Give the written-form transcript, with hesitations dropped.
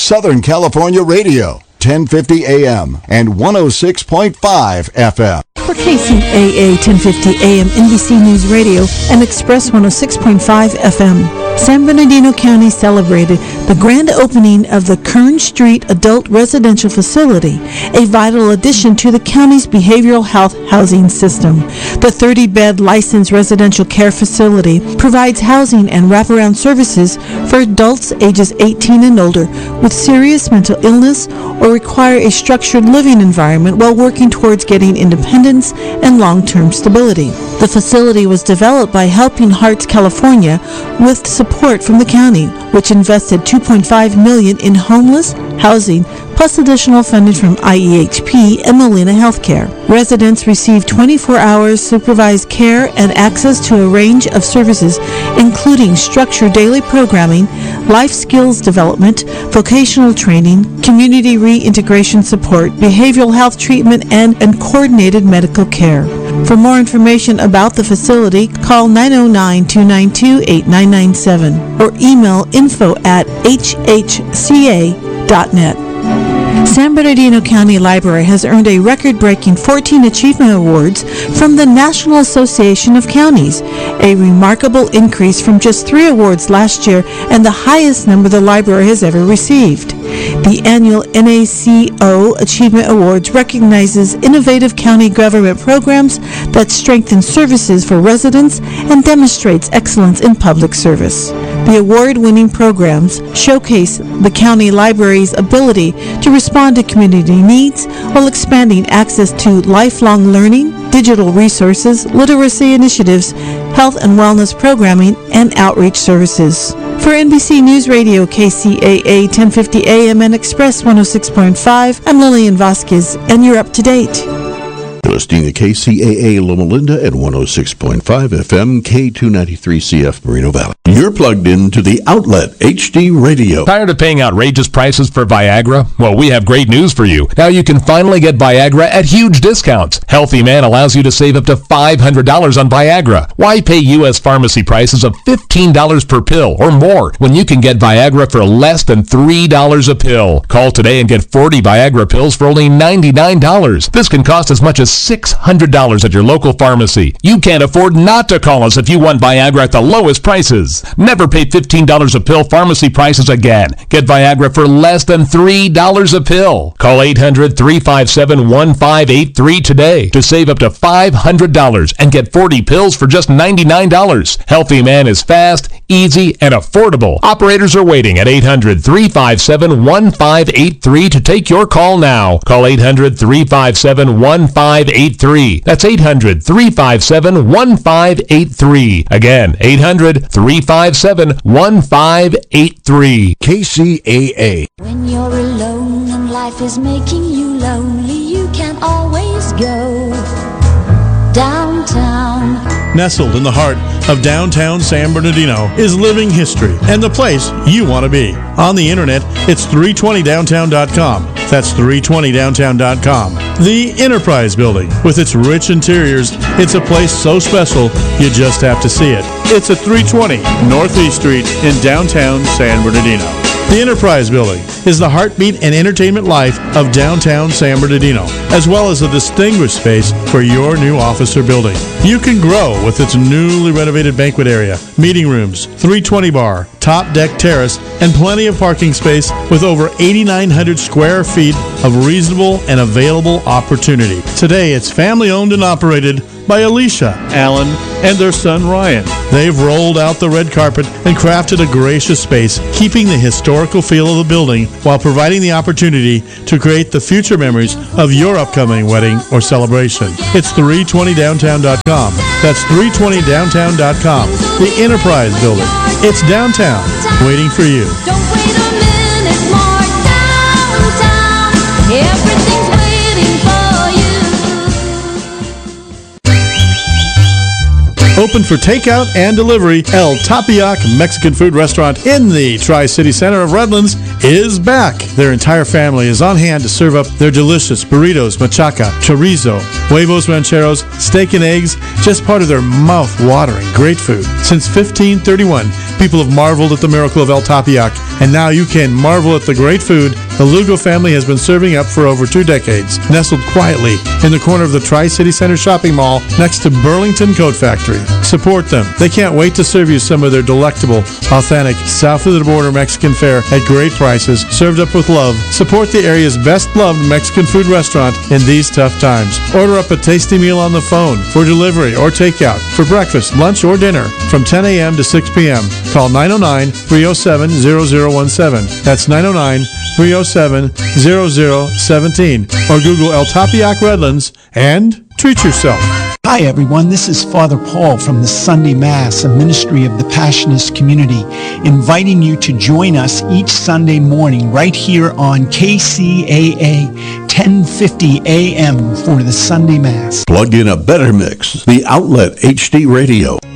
Southern California Radio, 1050 AM and 106.5 FM. For KCAA 1050 AM, NBC News Radio, and Express 106.5 FM, San Bernardino County celebrated the grand opening of the Kern Street Adult Residential Facility, a vital addition to the county's behavioral health housing system. The 30-bed licensed residential care facility provides housing and wraparound services for adults ages 18 and older with serious mental illness or require a structured living environment while working towards getting independence and long-term stability. The facility was developed by Helping Hearts California with support from the county, which invested $2.5 million in homeless housing, plus additional funding from IEHP and Molina Healthcare. Residents receive 24 hours supervised care and access to a range of services, including structured daily programming, life skills development, vocational training, community reintegration support, behavioral health treatment, and coordinated medical care. For more information about the facility, call 909-292-8997 or email info@hhca.net. San Bernardino County Library has earned a record-breaking 14 Achievement Awards from the National Association of Counties, a remarkable increase from just 3 awards last year and the highest number the library has ever received. The annual NACO Achievement Awards recognizes innovative county government programs that strengthen services for residents and demonstrates excellence in public service. The award-winning programs showcase the county library's ability to respond to community needs while expanding access to lifelong learning, digital resources, literacy initiatives, health and wellness programming, and outreach services. For NBC News Radio, KCAA 1050 AM and Express 106.5, I'm Lillian Vasquez, and you're up to date. You're listening to KCAA Loma Linda at 106.5 FM, K293CF Moreno Valley. You're plugged into the Outlet HD Radio. Tired of paying outrageous prices for Viagra? Well, we have great news for you. Now you can finally get Viagra at huge discounts. Healthy Man allows you to save up to $500 on Viagra. Why pay U.S. pharmacy prices of $15 per pill or more when you can get Viagra for less than $3 a pill? Call today and get 40 Viagra pills for only $99. This can cost as much as $600 at your local pharmacy. You can't afford not to call us if you want Viagra at the lowest prices. Never pay $15 a pill pharmacy prices again. Get Viagra for less than $3 a pill. Call 800-357-1583 today to save up to $500 and get 40 pills for just $99. Healthy Man is fast, easy, and affordable. Operators are waiting at 800-357-1583 to take your call now. Call 800-357-1583. That's 800-357-1583. Again, 800-357-1583. KCAA. When you're alone and life is making you lonely, you can always go downtown. Nestled in the heart of downtown San Bernardino is Living History and the place you want to be. On the internet, it's 320downtown.com. That's 320downtown.com. The Enterprise Building, with its rich interiors, it's a place so special you just have to see it. It's at 320 Northeast Street in downtown San Bernardino. The Enterprise Building is the heartbeat and entertainment life of downtown San Bernardino, as well as a distinguished space for your new office or building. You can grow with its newly renovated banquet area, meeting rooms, 320 bar, top deck terrace, and plenty of parking space with over 8,900 square feet of reasonable and available opportunity. Today, it's family owned and operated by Alicia, Alan, and their son Ryan. They've rolled out the red carpet and crafted a gracious space, keeping the historical feel of the building while providing the opportunity to create the future memories of your upcoming wedding or celebration. It's 320downtown.com. That's 320downtown.com. The Enterprise Building. It's downtown, waiting for you. Don't wait a minute more, downtown. Everything's waiting for you. Open for takeout and delivery, El Tapiac Mexican food restaurant in the Tri-City Center of Redlands is back. Their entire family is on hand to serve up their delicious burritos, machaca, chorizo, huevos rancheros, steak and eggs, just part of their mouth-watering great food. Since 1531, people have marveled at the miracle of El Tapiac, and now you can marvel at the great food the Lugo family has been serving up for over 2 decades, nestled quietly in the corner of the Tri-City Center shopping mall next to Burlington Coat Factory. Support them. They can't wait to serve you some of their delectable, authentic, south-of-the-border Mexican fare at great prices, served up with love. Support the area's best-loved Mexican food restaurant in these tough times. Order up a tasty meal on the phone for delivery or takeout for breakfast, lunch, or dinner from 10 a.m. to 6 p.m. Call 909-307-0017. That's 909-307-0017. Or Google El Tapiac Redlands and treat yourself. Hi everyone, this is Father Paul from the Sunday Mass, a ministry of the Passionist community, inviting you to join us each Sunday morning right here on KCAA 1050 AM for the Sunday Mass. Plug in a better mix, the Outlet HD Radio.